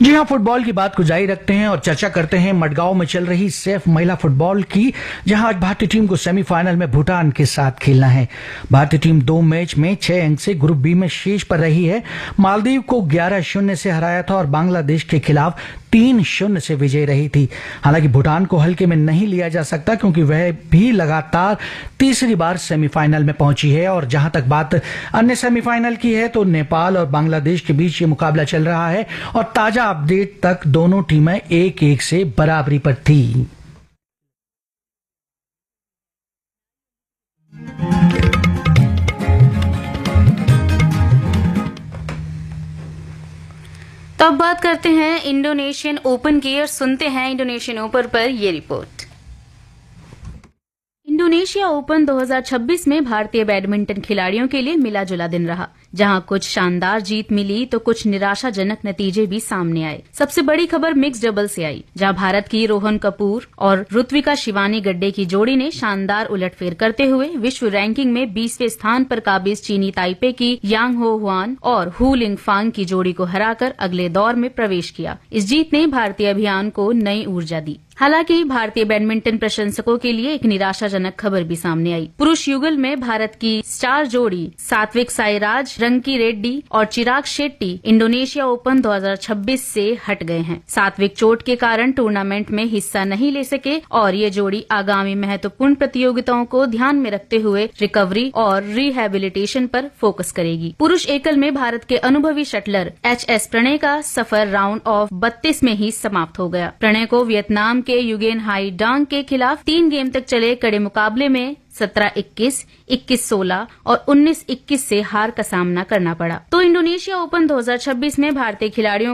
जी हाँ, फुटबॉल की बात को जारी रखते हैं और चर्चा करते हैं मडगांव में चल रही सैफ महिला फुटबॉल की, जहां आज भारतीय टीम को सेमीफाइनल में भूटान के साथ खेलना है। भारतीय टीम 2 मैच में 6 अंक से ग्रुप बी में शीर्ष पर रही है। मालदीव को 11-0 से हराया था और बांग्लादेश के खिलाफ 3-0 से विजयी रही थी। हालांकि भूटान को हल्के में नहीं लिया जा सकता क्योंकि वह भी लगातार तीसरी बार सेमीफाइनल में पहुंची है। और जहां तक बात अन्य सेमीफाइनल की है तो नेपाल और बांग्लादेश के बीच ये मुकाबला चल रहा है और ताजा अपडेट तक दोनों टीमें 1-1 से बराबरी पर थी। तो अब बात करते हैं इंडोनेशियन ओपन की और सुनते हैं इंडोनेशियन ओपन पर ये रिपोर्ट। इंडोनेशिया ओपन 2026 में भारतीय बैडमिंटन खिलाड़ियों के लिए मिला जुला दिन रहा, जहां कुछ शानदार जीत मिली तो कुछ निराशाजनक नतीजे भी सामने आए। सबसे बड़ी खबर मिक्स डबल से आई, जहां भारत की रोहन कपूर और ऋत्विका शिवानी गड्डे की जोड़ी ने शानदार उलटफेर करते हुए विश्व रैंकिंग में 20वें स्थान पर काबिज चीनी ताइपे की यांग हो हुआन और हु लिंगफांग की जोड़ी को हराकर अगले दौर में प्रवेश किया। इस जीत ने भारतीय अभियान को नई ऊर्जा दी। हालांकि भारतीय बैडमिंटन प्रशंसकों के लिए एक निराशाजनक खबर भी सामने आई। पुरुष युगल में भारत की स्टार जोड़ी सात्विक साईराज, रंकी रेड्डी और चिराग शेट्टी इंडोनेशिया ओपन 2026 से हट गए हैं। सात्विक चोट के कारण टूर्नामेंट में हिस्सा नहीं ले सके और ये जोड़ी आगामी महत्वपूर्ण प्रतियोगिताओं को ध्यान में रखते हुए रिकवरी और रिहेबिलिटेशन पर फोकस करेगी। पुरुष एकल में भारत के अनुभवी शटलर HS प्रणय का सफर राउंड ऑफ 32 में ही समाप्त हो गया। प्रणय को वियतनाम के युगेन हाई डांग के खिलाफ 3 गेम तक चले कड़े मुकाबले में 17-21, 21-16 और 19-21 से हार का सामना करना पड़ा। तो इंडोनेशिया ओपन 2026 में भारतीय खिलाड़ियों